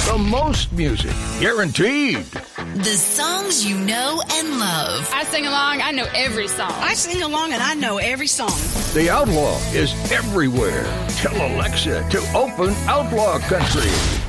The most music, guaranteed. The songs you know and love. I sing along, I know every song. I sing along and I know every song. The Outlaw is everywhere. Tell Alexa to open Outlaw Country.